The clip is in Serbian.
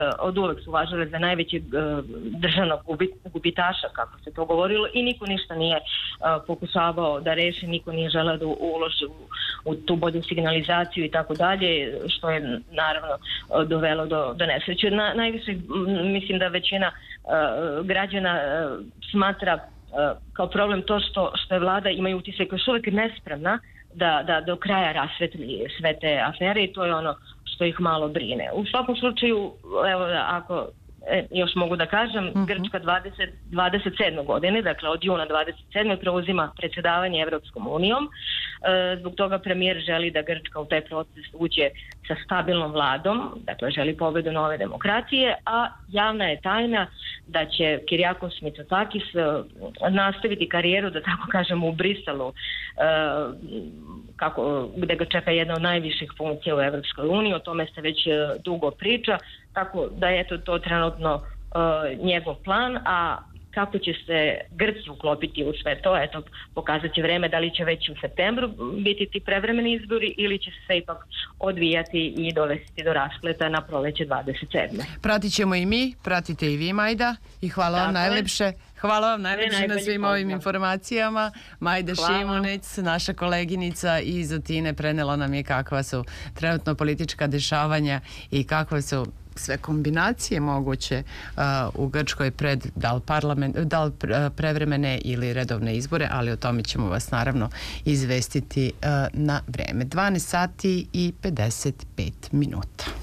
od uvek su važile za najvećeg državnog gubitaša, kako se to govorilo, i niko ništa nije pokušavao da reši, niko nije želeo da uloži u tu bolju signalizaciju i tako dalje, što je naravno dovelo do nesreće. Najviše mislim da većina građana smatra kao problem to što je vlada, imaju utisak, još uvek nespremna da do kraja rasvetli sve te afere, i to je ono što ih malo brine. U svakom slučaju, evo, ako još mogu da kažem, Grčka 27. godine, dakle od juna 27. preuzima predsjedavanje Evropskom unijom. Zbog toga premijer želi da Grčka u taj proces uđe sa stabilnom vladom, dakle želi pobedu nove demokratije, a javna je tajna da će Kyriakos Mitsotakis nastaviti karijeru, da tako kažem, u Briselu, gde ga čeka jedna od najviših funkcija u Evropskoj uniji. O tome se već dugo priča, tako da je to trenutno njegov plan, a kako će se Grci uklopiti u sve to, eto, pokazat će vreme, da li će već u septembru biti ti prevremeni izbori ili će se ipak odvijati i dovesti do raspleta na proleće 27. Pratit ćemo i mi, pratite i vi, Majda, i hvala vam najlepše. Hvala vam najlepše na svim ovim informacijama. Majda Šimunić, naša koleginica iz Atine, prenela nam je kakva su trenutno politička dešavanja i kakve su sve kombinacije moguće u Grčkoj pred da li prevremene ili redovne izbore, ali o tome ćemo vas naravno izvestiti na vreme. 12 sati i 55 minuta.